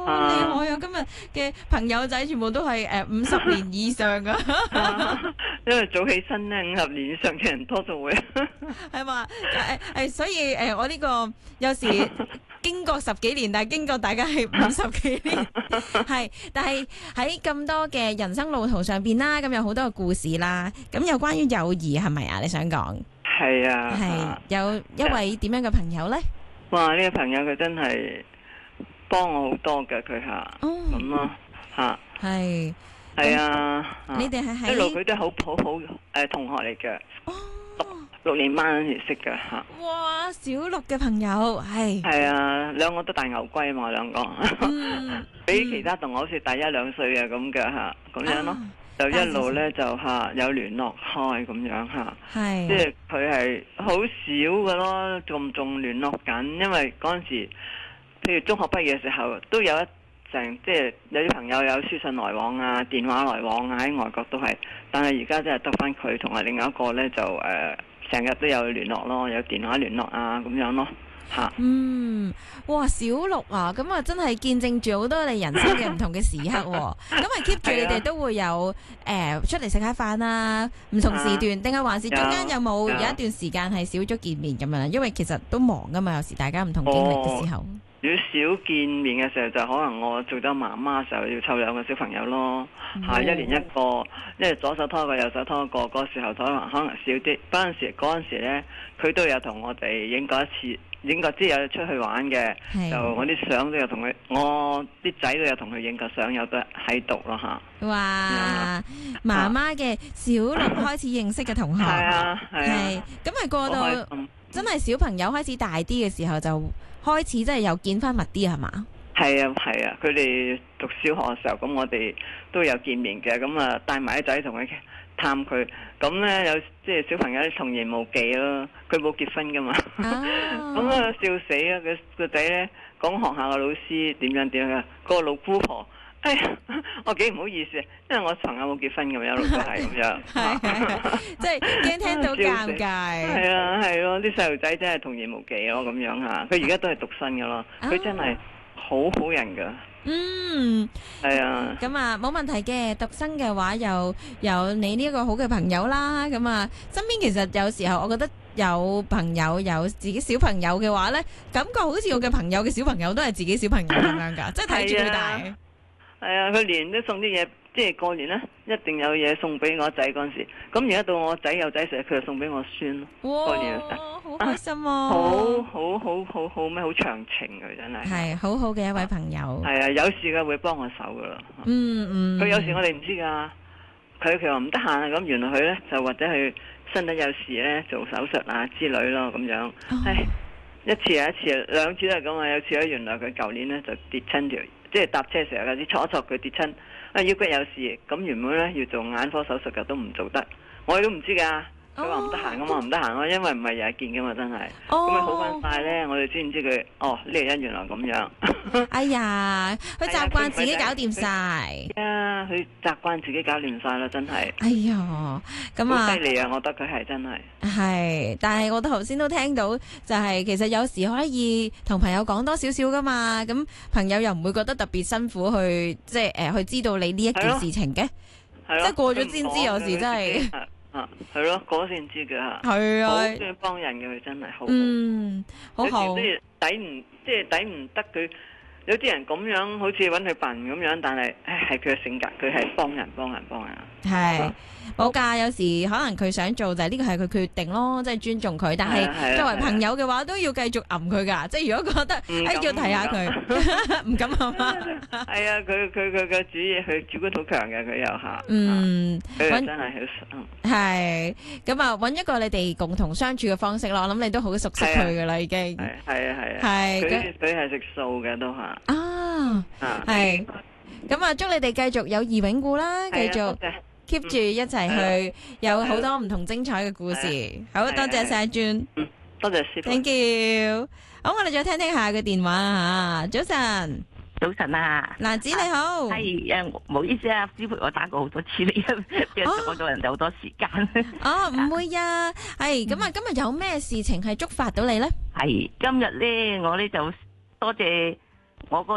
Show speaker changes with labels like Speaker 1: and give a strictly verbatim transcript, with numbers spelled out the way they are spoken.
Speaker 1: 厲害啊！今日嘅朋友仔全部都係誒五十年以上噶，
Speaker 2: 因為早起身咧，五十年以上嘅人多數會
Speaker 1: 係嘛？誒誒，所以誒我呢個有時經過十幾年，但係經過大家係五十幾年，係，但係喺咁多嘅人生路途上邊啦，咁有好多嘅故事啦，咁有關於友誼係咪啊？你想講？
Speaker 2: 係啊，
Speaker 1: 係有一位點樣嘅朋友咧？
Speaker 2: 哇！呢、這個朋友佢真係幫我好多嘅，佢吓咁咯吓。
Speaker 1: 係
Speaker 2: 係啊，
Speaker 1: 你哋係喺
Speaker 2: 一路佢都好好好誒同學嚟嘅。哦，六年班嗰時識嘅吓。
Speaker 1: 哇！小六嘅朋友係
Speaker 2: 係啊，兩個都大牛龜嘛，兩個。嗯。比其他同學好似大一兩歲啊咁嘅吓，咁樣咯。就一路咧就吓有聯絡開咁樣吓，即係佢係好少嘅咯，仲仲聯絡緊，因為嗰陣時，譬如中學畢業嘅時候，都有一成即係有啲朋友有書信來往啊，電話來往啊，喺外國都係，但係而家真係得翻佢同埋另外一個咧就誒成日都有聯絡咯，有電話聯絡啊咁樣咯。吓，
Speaker 1: 嗯，哇，小六啊，咁啊真係見證住好多你人生嘅唔同嘅時刻，咁啊 keep 住你哋都會有誒、呃、出嚟食下飯啊，唔同時段，定係還是中間有冇有一段時間係少咗見面咁樣？因為其實都忙噶嘛，有時大家唔同經歷嘅時候。
Speaker 2: 如果少見面嘅時候，就可能我做咗媽媽嘅時候要湊兩個小朋友咯，吓、哦、一年一個，因為左手拖一個，右手拖一個，嗰、那個、時候可能可能少啲。嗰陣時嗰陣時咧，佢都有同我哋影過一次。影過之後有出去玩嘅，就我啲相都有同佢，我啲仔都有同佢影過相，有得喺度咯吓。
Speaker 1: 哇！媽媽嘅小六開始認識嘅同學，係啊係，咁係過到真係小朋友開始大啲嘅時候，就開始真係又見翻密啲係嘛？
Speaker 2: 係啊係啊，佢哋讀小學嘅時候，咁我哋都有見面嘅，咁啊帶埋啲仔同佢探佢，咁咧有即係小朋友童言無忌咯，佢冇結婚噶嘛，咁啊笑死啊！佢個仔咧講學校嘅老師點樣點樣嘅，嗰個老姑婆，哎呀，我幾唔好意思，因為我朋友冇結婚咁樣，老都係咁樣，
Speaker 1: 係即係驚聽到尷尬，
Speaker 2: 係啊係咯，啲細路仔真係童言無忌咯咁樣吓，佢而家都係獨身噶咯，佢真係好好人噶。
Speaker 1: 嗯，
Speaker 2: 係啊，
Speaker 1: 咁啊冇問題嘅，獨生嘅話又有你呢一個好嘅朋友啦，咁啊身邊其實有時候我覺得有朋友有自己小朋友嘅話呢，感覺好似我嘅朋友嘅小朋友都係自己小朋友咁樣噶，即係睇住佢大。
Speaker 2: 係啊，佢年都送啲嘢，即係過年呢，一定有嘢送俾我仔嗰陣時。咁而家到我仔有仔時，佢就送俾我孫咯。過年嘅時候，
Speaker 1: 好開心啊！
Speaker 2: 好好好好好咩？好長情嘅真係。
Speaker 1: 係好好嘅一位朋友。
Speaker 2: 係啊，有事嘅會幫我手噶啦。
Speaker 1: 嗯嗯。佢
Speaker 2: 有時我哋唔知噶，佢佢話唔得閒啊，咁原來佢咧就或者佢身體有事咧做手術啊之類咯咁樣。唉，一次又一次，兩次都係咁啊！有次咧，原來佢舊年咧就跌親條。即係搭車時候有啲坐一坐佢跌親，啊腰骨有事，咁原本咧要做眼科手術嘅都唔做得，我哋都唔知噶。佢話唔得閒噶嘛，唔得閒咯，因為唔係日日見噶嘛，真係。咁咪好翻晒咧，我哋知唔知佢？哦，呢個人原來咁樣。
Speaker 1: 哎呀，佢習慣自己搞掂晒。
Speaker 2: 啊，佢習慣自己搞掂晒啦，真係。
Speaker 1: 哎呀，咁啊，
Speaker 2: 好犀利啊！我覺得佢係真係。
Speaker 1: 係，但係我頭先都聽到，就係其實有時可以同朋友講多少少噶嘛，咁朋友又唔會覺得特別辛苦去，即係誒去知道你呢一件事情嘅。係咯。即係過咗先知，有時真係。
Speaker 2: 啊，係咯，嗰先知嘅吓，
Speaker 1: 係啊，
Speaker 2: 好中意幫人嘅佢真係好，
Speaker 1: 嗯，好好，
Speaker 2: 有時都抵唔即係抵唔得佢，有啲人咁樣好似搵佢笨咁樣，但係唉係佢嘅性格，佢係幫人幫人幫人，
Speaker 1: 係冇噶，有時可能佢想做就係呢個係佢決定咯，即係尊重佢，但係作為朋友嘅話都要繼續揞佢噶，即係如果覺得誒要提下佢，唔敢係嘛？
Speaker 2: 係啊，佢佢佢嘅主意，佢主觀好強嘅，佢又吓，
Speaker 1: 嗯，
Speaker 2: 佢真係好，
Speaker 1: 係咁啊，搵一個你哋共同相處嘅方式咯，我諗你都好熟悉佢噶啦，已經係
Speaker 2: 係啊係啊，
Speaker 1: 係
Speaker 2: 佢佢係食素嘅都吓，
Speaker 1: 啊係，咁啊祝你哋繼續友誼永固啦，繼續。keep 住一齊去，有好多唔同精彩嘅故事。好多謝晒轉，
Speaker 2: 多謝師傅。
Speaker 1: Thank you。好，我哋再聽聽下個電話啊。早晨，
Speaker 3: 早晨啊，
Speaker 1: 蘭子你好。
Speaker 3: 係誒，唔好意思啊，師傅，我打過好多次你，因為我個人有好多時間。
Speaker 1: 哦，唔會啊，係咁啊，今日有咩事情係觸發到你咧？
Speaker 3: 係今日咧，我咧就多謝我個